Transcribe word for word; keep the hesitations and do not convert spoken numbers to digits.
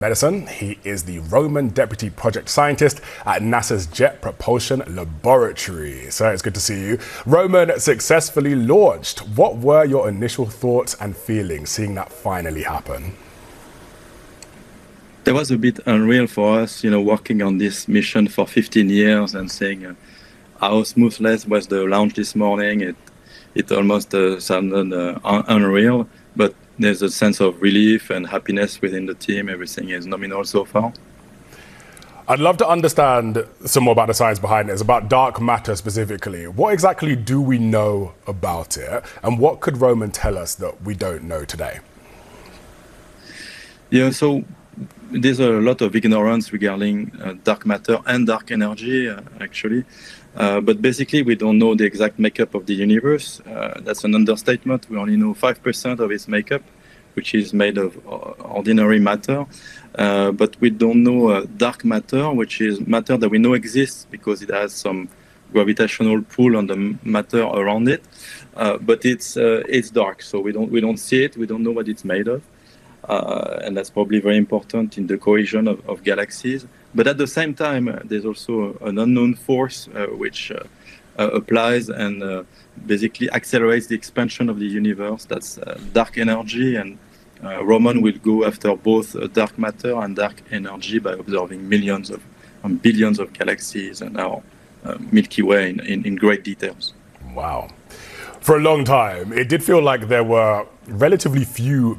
Medicine. He is the Roman Deputy Project Scientist at NASA's Jet Propulsion Laboratory. So it's good to see you. Roman successfully launched. What were your initial thoughts and feelings seeing that finally happen? That was a bit unreal for us, you know, working on this mission for fifteen years and saying uh, how smoothless was the launch this morning. It, it almost uh, sounded uh, un unreal, but there's a sense of relief and happiness within the team. Everything is nominal so far. I'd love to understand some more about the science behind it. It's about dark matter specifically. What exactly do we know about it? And what could Roman tell us that we don't know today? Yeah, so there's a lot of ignorance regarding uh, dark matter and dark energy, uh, actually. Uh, but basically, we don't know the exact makeup of the universe. Uh, that's an understatement. We only know five percent of its makeup, which is made of ordinary matter. Uh, but we don't know uh, dark matter, which is matter that we know exists because it has some gravitational pull on the matter around it. Uh, but it's uh, it's dark, so we don't we don't see it. We don't know what it's made of. Uh, and that's probably very important in the cohesion of, of galaxies. But at the same time, uh, there's also an unknown force uh, which uh, uh, applies and uh, basically accelerates the expansion of the universe. That's uh, dark energy, and uh, Roman will go after both uh, dark matter and dark energy by observing millions of um, billions of galaxies and our uh, Milky Way in, in, in great details. Wow. For a long time, it did feel like there were relatively few